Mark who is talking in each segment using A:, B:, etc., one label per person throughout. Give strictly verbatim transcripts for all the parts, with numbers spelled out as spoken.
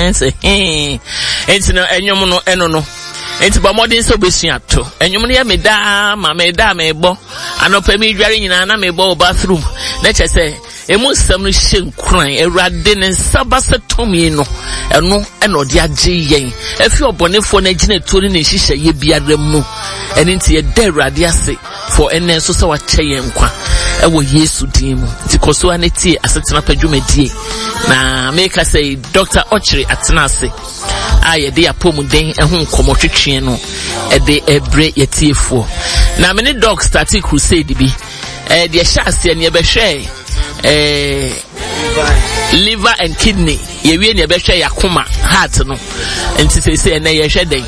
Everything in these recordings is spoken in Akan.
A: say eh enti no enyom no eno no enti ba modern so besua to enyom no ya me da ma me da me bo anopa me dware nyina na me bo bathroom na che say emu sam no hye nkran ewrade ne sabasa tomi no eno eno de age yen afi obonefo na gina tuori ne hihye ye biara mu eni nti ye da ewrade ase for enen so so wa kye nkwa ewo Yesu din mu nti koso aneti asetena padwumadie na make say Doctor Ochre atenase aye de apomuden ehun komotwetwe no e de ebre yetiefo na me ne doc start crusade bi eh de hyase ne be hwe eh liver and kidney ye wie ne be hwe yakoma heart no nti say say na ye hwe den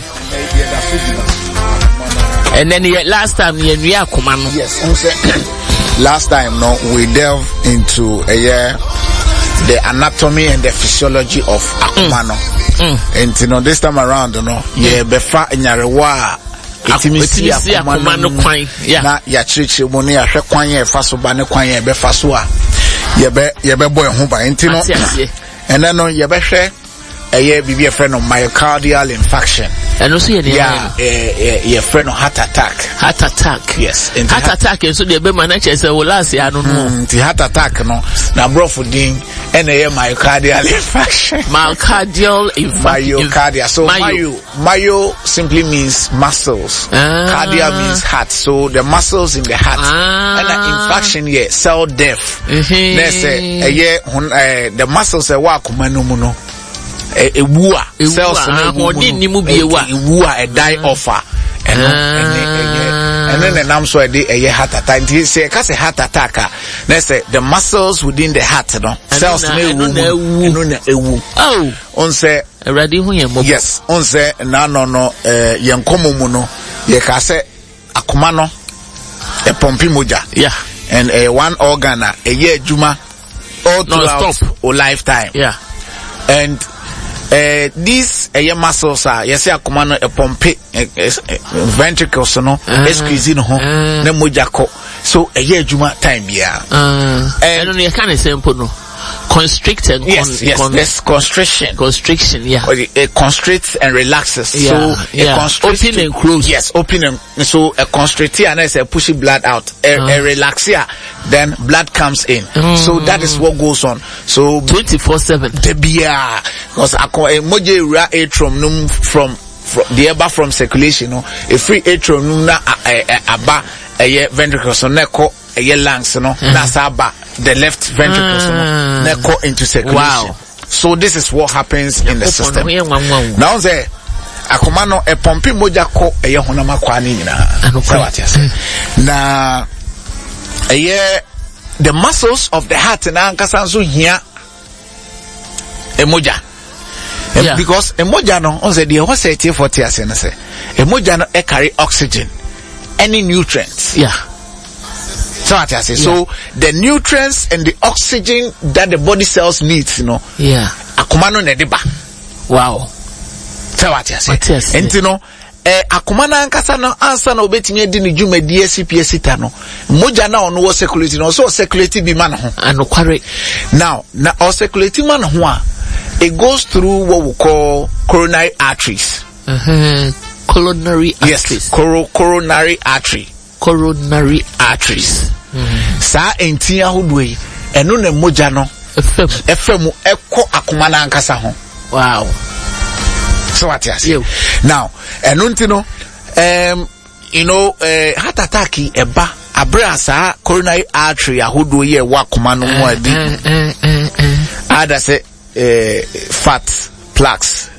A: and then the last time ye nua akoma no
B: yes last time no we delve into a year the anatomy and the physiology of akoma no mm. and you know this time around you know ye befa nyarewa
A: etimi si akoma no kwan
B: na ya chirichi mu ne ya hwe kwan ye fa so ba ne kwan ye be fa so a ye be ye be boy ho ba enti no and then no ye be hwe eye bibi e friend of myocardial infarction
A: and also ye
B: yeah eh ye friend of heart attack
A: heart attack
B: yes
A: heart attack so dey be manage say we last ya no no
B: the heart attack no na brofo din and eye myocardial infarction
A: myocardial infarction
B: myocardial so myo myo simply means muscles ah. Cardia means heart so the muscles in the heart ah. And the infarction yeah cell death mm-hmm. Let's say eye the muscles e wa akoma no mu no ewu a cells na
A: body ni mu bi ewu a
B: ewu a e die offer eno ene ene ene nam so e dey eye heart attack nti say ka say heart attack na say the muscles within the heart no cells na ewu eno na ewu
A: oh
B: on say
A: ready hu yen mo
B: yes on say na no no eh yen komomu no ye ka say akoma no e pompi moja
A: yeah
B: and uh, one organ a year juma all throughout or lifetime
A: yeah
B: and uh, these uh, muscles are yes I command a pompe ventricles no squeezing ho na moja ko so a year juma time yeah
A: uh, and only a kind of simple no constrict and con-
B: yes yes
A: con-
B: there's constriction
A: constriction yeah
B: or it, it constricts and relaxes
A: yeah,
B: so
A: yeah.
B: it constricts
A: open
B: to,
A: and close
B: yes open and so a constrict here and I say push blood out a, uh. a relax here then blood comes in mm. So that is what goes on so
A: twenty-four seven
B: the beer because I call a moje ra atrium num from from the eba from circulation no a free atrium num na aba a ventricle so neko a lungs no that's aba the left ventricle so no neko into circulation. Wow. So this is what happens in the system. Now there akoma no e pompi moja ko e honama kwa ni nyina na e the muscles of the heart na ankasa nso hia emoja yeah. Because emoja no on say the what say tie forty ase no say emoja no e carry oxygen any nutrients
A: yeah.
B: So what I say yeah. So the nutrients and the oxygen that the body cells needs you know
A: yeah
B: akoma no na de ba
A: wow
B: so what I say and you know eh akoma na ankasa no ansa na obetimi adi ne dwumadi C P S ta no moja na ono wo circulate no so circulate bi man ho
A: anokware
B: now na o circulate man ho a it goes through what we call coronary arteries
A: uh-huh. coronary arteries
B: yes coro- coronary artery
A: coronary arteries
B: mm-hmm. Sa enti ahodo yi eno na moja no
A: efem
B: efem ekọ akoma na ankasa ho
A: wow
B: so what you say now eno nti no um you know uh, heart attack eba abra sa coronary artery ahodo yi e wa akoma no mo adi ada say uh, fat plaques